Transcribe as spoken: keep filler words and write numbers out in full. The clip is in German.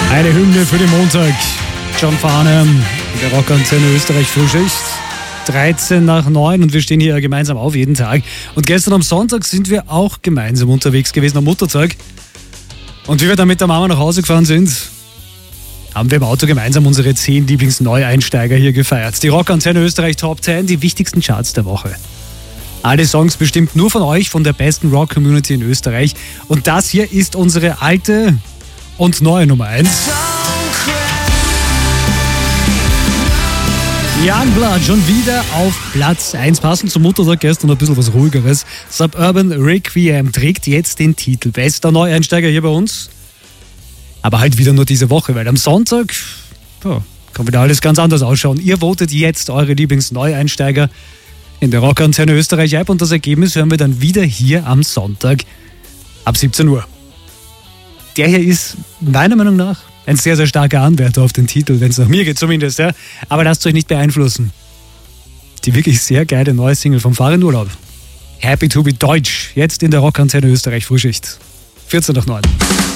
Eine Hymne für den Montag. John Farnham, der Rockantenne Österreich Frühschicht. dreizehn nach neun und wir stehen hier gemeinsam auf jeden Tag. Und gestern am Sonntag sind wir auch gemeinsam unterwegs gewesen am Muttertag. Und wie wir dann mit der Mama nach Hause gefahren sind, haben wir im Auto gemeinsam unsere zehn Lieblings-Neueinsteiger hier gefeiert. Die Rockantenne Österreich Top zehn, die wichtigsten Charts der Woche. Alle Songs bestimmt nur von euch, von der besten Rock-Community in Österreich. Und das hier ist unsere alte und neue Nummer eins. Youngblood schon wieder auf Platz eins. Passend zum Muttertag gestern ein bisschen was Ruhigeres. Suburban Requiem trägt jetzt den Titel bester Neueinsteiger hier bei uns. Aber halt wieder nur diese Woche, weil am Sonntag ja, kann wieder alles ganz anders ausschauen. Ihr votet jetzt eure Lieblings-Neueinsteiger in der Rockantenne Österreich App und das Ergebnis hören wir dann wieder hier am Sonntag ab siebzehn Uhr. Der hier ist meiner Meinung nach ein sehr, sehr starker Anwärter auf den Titel, wenn es nach mir geht zumindest. Ja. Aber lasst euch nicht beeinflussen. Die wirklich sehr geile neue Single vom Fahr in Urlaub. Happy to be Deutsch, jetzt in der Rockantenne Österreich Frühschicht. vierzehn nach neun.